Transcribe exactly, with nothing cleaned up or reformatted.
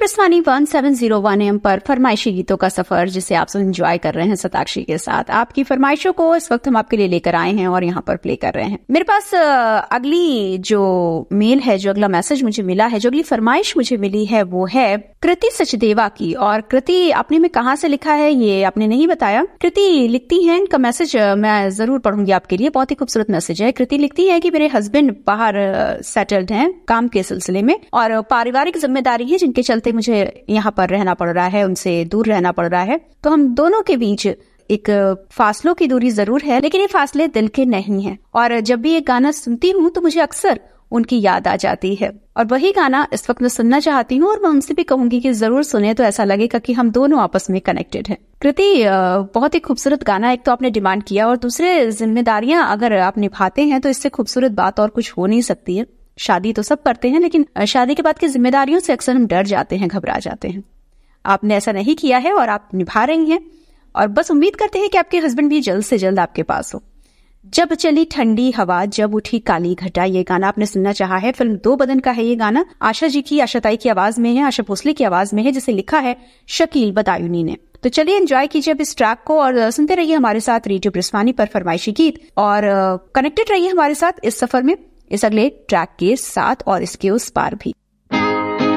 प्रसवानी one seven zero one M पर फरमाइशी गीतों का सफर जिसे आप सब एंजॉय कर रहे हैं सताक्षी के साथ। आपकी फरमाइशों को इस वक्त हम आपके लिए लेकर आए हैं और यहाँ पर प्ले कर रहे हैं। मेरे पास अगली जो मेल है, जो अगला मैसेज मुझे मिला है, जो अगली फरमाइश मुझे मिली है वो है कृति सचदेवा की। और कृति आपने में कहाँ से लिखा है ये आपने नहीं बताया। कृति लिखती है, इनका मैसेज मैं जरूर पढ़ूंगी आपके लिए, बहुत ही खूबसूरत मैसेज है। कृति लिखती है कि मेरे हस्बैंड बाहर सेटल्ड हैं काम के सिलसिले में और पारिवारिक जिम्मेदारी है जिनके चलते मुझे यहाँ पर रहना पड़ रहा है, उनसे दूर रहना पड़ रहा है। तो हम दोनों के बीच एक फासलों की दूरी जरूर है, लेकिन ये फासले दिल के नहीं हैं। और जब भी ये गाना सुनती हूँ तो मुझे अक्सर उनकी याद आ जाती है और वही गाना इस वक्त मैं सुनना चाहती हूँ और मैं उनसे भी कहूंगी कि जरूर सुने, तो ऐसा लगेगा कि हम दोनों आपस में कनेक्टेड हैं। कृति बहुत ही खूबसूरत गाना एक तो आपने डिमांड किया और दूसरे जिम्मेदारियां अगर आप निभाते हैं तो इससे खूबसूरत बात और कुछ हो नहीं सकती है। शादी तो सब करते हैं, लेकिन शादी के बाद की जिम्मेदारियों से अक्सर हम डर जाते हैं, घबरा जाते हैं। आपने ऐसा नहीं किया है और आप निभा रही हैं और बस उम्मीद करते हैं कि आपके हस्बैंड भी जल्द से जल्द आपके पास हो। जब चली ठंडी हवा, जब उठी काली घटा, ये गाना आपने सुनना चाहा है। फिल्म दो बदन का है ये गाना। आशा जी की, आशा ताई की आवाज में है, आशा भोसले की आवाज में है, जिसे लिखा है शकील बदायूनी ने। तो चलिए एंजॉय कीजिए अब इस ट्रैक को और सुनते रहिए हमारे साथ रेडियो प्रसवानी पर फरमाइशी गीत और कनेक्टेड रहिए हमारे साथ इस सफर में, इस अगले ट्रैक के साथ और इसके उस पार भी।